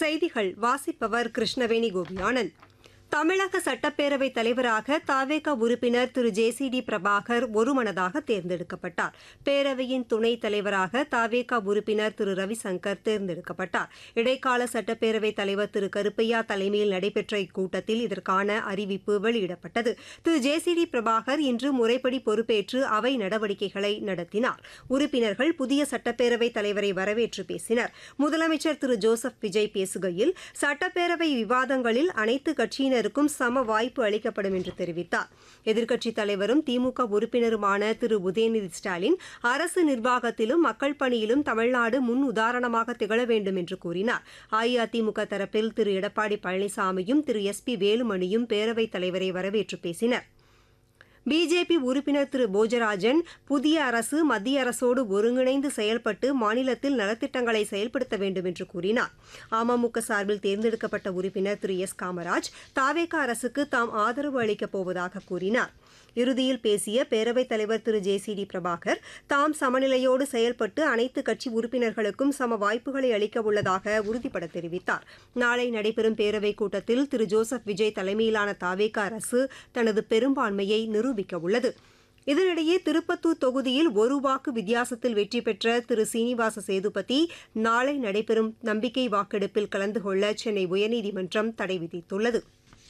செய்திகள் வாசிப்பவர் கிருஷ்ணவேணி கோபியானந்த். தமிழக சட்டப்பேரவைத் தலைவராக தவேக உறுப்பினர் திரு ஜே.சி.டி. பிரபாகர் ஒருமனதாக தேர்ந்தெடுக்கப்பட்டார். பேரவையின் துணைத் தலைவராக தவேக உறுப்பினர் திரு ரவிசங்கர் தேர்ந்தெடுக்கப்பட்டார். இடைக்கால சட்டப்பேரவைத் தலைவர் திரு கருப்பையா தலைமையில் நடைபெற்ற இக்கூட்டத்தில் இதற்கான அறிவிப்பு வெளியிடப்பட்டது. திரு ஜே.சி.டி. பிரபாகர் இன்று முறைப்படி பொறுப்பேற்று அவை நடவடிக்கைகளை நடத்தினார். உறுப்பினர்கள் புதிய சட்டப்பேரவைத் தலைவரை வரவேற்று பேசினர். முதலமைச்சர் திரு ஜோசப் விஜய் பேசுகையில், சட்டப்பேரவை விவாதங்களில் அனைத்து கட்சியினர் சம வாய்ப்பு அளிக்கப்படும் என்று தெரிவித்தார். எதிர்க்கட்சித் தலைவரும் திமுக உறுப்பினருமான திரு உதயநிதி ஸ்டாலின் அரசு நிர்வாகத்திலும் மக்கள் பணியிலும் தமிழ்நாடு முன் உதாரணமாக திகழ வேண்டும் என்று கூறினார். அஇஅதிமுக தரப்பில் திரு எடப்பாடி பழனிசாமியும் திரு எஸ்.பி. வேலுமணியும் பேரவைத் தலைவரை வரவேற்று பேசினர். பிஜேபி உறுப்பினர் திரு போஜராஜன் புதிய அரசு மத்திய அரசோடு ஒருங்கிணைந்து செயல்பட்டு மாநிலத்தில் நலத்திட்டங்களை செயல்படுத்த வேண்டும் என்று கூறினார். அமமுக சார்பில் தேர்ந்தெடுக்கப்பட்ட உறுப்பினர் திரு எஸ். காமராஜ் தவேக அரசுக்கு தாம் ஆதரவு அளிக்கப் போவதாக கூறினார். இறுதியில் பேசிய பேரவைத் தலைவர் திரு ஜே.சி.டி. பிரபாகர் தாம் சமநிலையோடு செயல்பட்டு அனைத்து கட்சி உறுப்பினர்களுக்கும் சம வாய்ப்புகளை அளிக்க உள்ளதாக உறுதிபட தெரிவித்தார். நாளை நடைபெறும் பேரவைக் கூட்டத்தில் திரு ஜோசப் விஜய் தலைமையிலான தவேக அரசு தனது பெரும்பான்மையை நிரூபிக்க உள்ளது. இதனிடையே திருப்பத்தூர் தொகுதியில் ஒரு வாக்கு வித்தியாசத்தில் வெற்றி பெற்ற திரு சீனிவாச சேதுபதி நாளை நடைபெறும் நம்பிக்கை வாக்கெடுப்பில் கலந்து கொள்ள சென்னை உயர்நீதிமன்றம் தடை விதித்துள்ளது.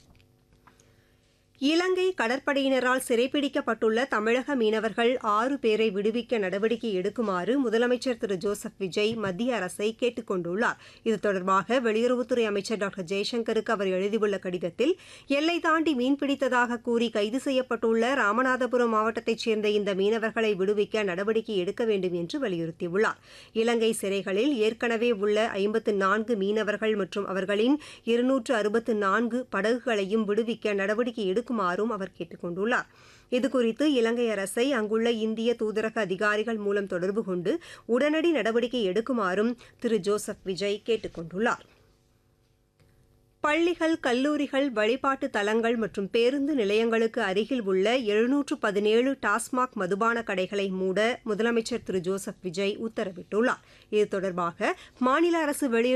இலங்கை கடற்படையினரால் சிறைப்பிடிக்கப்பட்டுள்ள தமிழக மீனவர்கள் 6 பேரை விடுவிக்க நடவடிக்கை எடுக்குமாறு முதலமைச்சர் திரு ஜோசப் விஜய் மத்திய அரசை கேட்டுக் கொண்டுள்ளார். இது தொடர்பாக வெளியுறவுத்துறை அமைச்சர் டாக்டர் ஜெய்சங்கருக்கு அவர் எழுதியுள்ள கடிதத்தில், எல்லை தாண்டி மீன்பிடித்ததாக கூறி கைது செய்யப்பட்டுள்ள ராமநாதபுரம் மாவட்டத்தைச் சேர்ந்த இந்த மீனவர்களை விடுவிக்க நடவடிக்கை எடுக்க வேண்டும் என்று வலியுறுத்தியுள்ளார். இலங்கை சிறைகளில் ஏற்கனவே உள்ள 54 மீனவர்கள் மற்றும் அவர்களின் 264 படகுகளையும் விடுவிக்க நடவடிக்கை எடுக்குமாறும் அவர் கேட்டுக் கொண்டுள்ளார். இதுகுறித்து இலங்கை அரசை அங்குள்ள இந்திய தூதரக அதிகாரிகள் மூலம் தொடர்பு கொண்டு உடனடி நடவடிக்கை எடுக்குமாறும் திரு ஜோசப் விஜய் கேட்டுக் கொண்டுள்ளார். பள்ளிகள், கல்லூரிகள், வழிபாட்டு தலங்கள் மற்றும் பேருந்து நிலையங்களுக்கு அருகில் உள்ள 717 டாஸ்மாக் மதுபான கடைகளை மூட முதலமைச்சர் திரு ஜோசப் விஜய் உத்தரவிட்டுள்ளார். இது தொடர்பாக மாநில அரசு